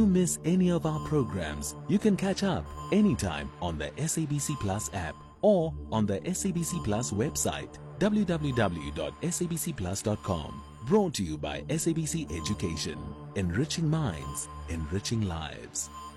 you miss any of our programs, you can catch up anytime on the SABC Plus app or on the SABC Plus website www.sabcplus.com. Brought to you by SABC Education, enriching minds, enriching lives.